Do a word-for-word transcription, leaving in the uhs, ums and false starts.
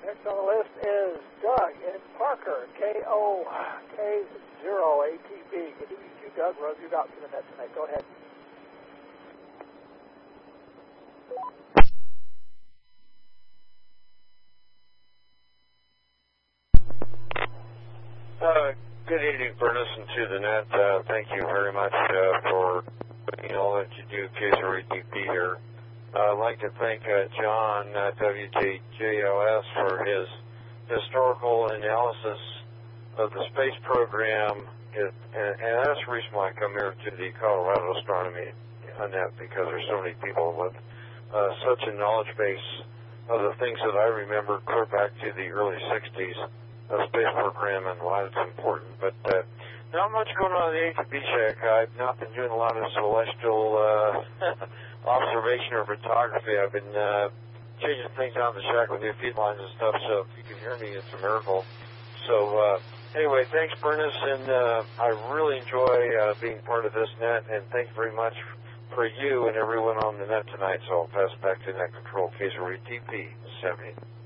Next on the list is Doug in Parker, K O K zero A T B. Good evening to you, Doug. Rose you out to the net tonight. Go ahead. Uh, good evening, Bernice, and to the net. Uh, thank you very much uh, for you know, all that you do, K Z R E T P here. Uh, I'd like to thank uh, John at W J J L S for his historical analysis of the space program, it, and, and that's the reason why I come here to the Colorado Astronomy Net, because there's so many people with uh, such a knowledge base of the things that I remember clear back to the early sixties. The space program and why it's important. But uh, not much going on in the A T B shack. I've not been doing a lot of celestial uh, observation or photography. I've been uh, changing things out in the shack with new feed lines and stuff, so if you can hear me, it's a miracle. So uh, anyway, thanks, Bernice, and uh, I really enjoy uh, being part of this net, and thank you very much for you and everyone on the net tonight. So I'll pass it back to Net Control, K Z R E T P seventy.